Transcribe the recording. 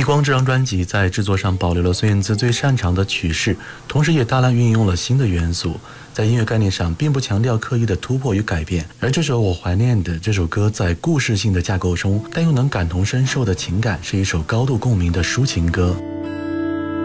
光》这张专辑在制作上保留了孙燕姿最擅长的曲式，同时也大量运用了新的元素，在音乐概念上并不强调刻意的突破与改变。而这首《我怀念的》这首歌在故事性的架构中，但又能感同身受的情感，是一首高度共鸣的抒情歌。